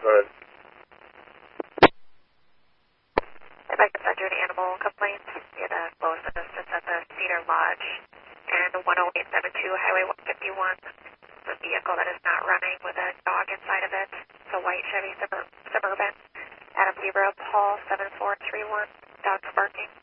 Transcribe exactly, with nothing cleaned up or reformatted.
Good. I'd like to send you an animal complaint. We had a close assistance at the Cedar Lodge and one oh eight seven two Highway one fifty-one. The vehicle that is not running with a dog inside of it. It's a white Chevy Subur- Suburban. Adam Zebra, Paul seven four three one. Dog's barking.